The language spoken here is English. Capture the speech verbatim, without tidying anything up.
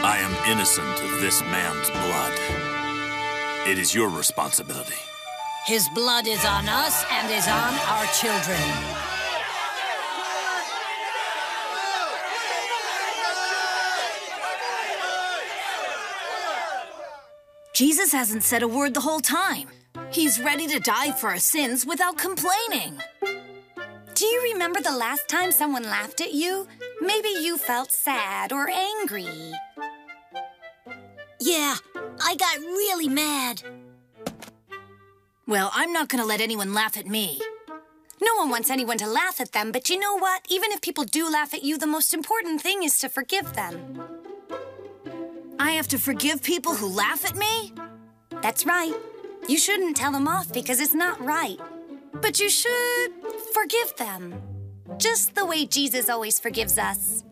I am innocent of this man's blood. It is your responsibility. His blood is on us and is on our children. Jesus hasn't said a word the whole time. He's ready to die for our sins without complaining. Do you remember the last time someone laughed at you? Maybe you felt sad or angry. Yeah, I got really mad. Well, I'm not going to let anyone laugh at me. No one wants anyone to laugh at them, but you know what? Even if people do laugh at you, the most important thing is to forgive them. I have to forgive people who laugh at me? That's right. You shouldn't tell them off because it's not right. But you should forgive them. Just the way Jesus always forgives us.